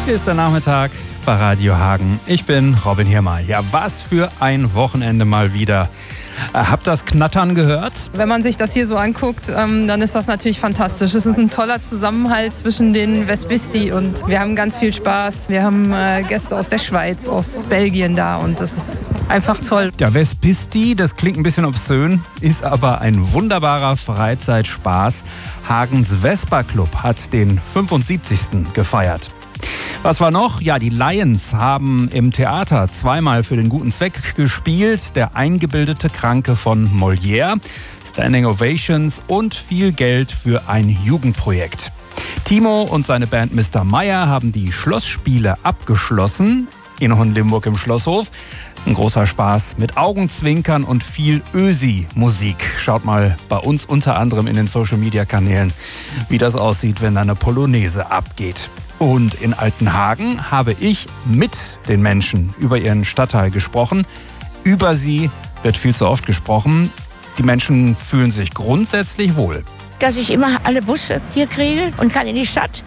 Hier ist der Nachmittag bei Radio Hagen. Ich bin Robin Hirmer. Ja, was für ein Wochenende mal wieder. Habt das Knattern gehört? Wenn man sich das hier so anguckt, dann ist das natürlich fantastisch. Es ist ein toller Zusammenhalt zwischen den Wesbisti und wir haben ganz viel Spaß. Wir haben Gäste aus der Schweiz, aus Belgien da und das ist einfach toll. Der Wesbisti, das klingt ein bisschen obszön, ist aber ein wunderbarer Freizeitspaß. Hagens Vespa Club hat den 75. gefeiert. Was war noch? Ja, die Lions haben im Theater zweimal für den guten Zweck gespielt. Der eingebildete Kranke von Molière, Standing Ovations und viel Geld für ein Jugendprojekt. Timo und seine Band Mr. Meyer haben die Schlossspiele abgeschlossen in Hohenlimburg im Schlosshof. Ein großer Spaß mit Augenzwinkern und viel Ösi-Musik. Schaut mal bei uns unter anderem in den Social-Media-Kanälen, wie das aussieht, wenn da eine Polonaise abgeht. Und in Altenhagen habe ich mit den Menschen über ihren Stadtteil gesprochen. Über sie wird viel zu oft gesprochen. Die Menschen fühlen sich grundsätzlich wohl. Dass ich immer alle Busse hier kriege und kann in die Stadt.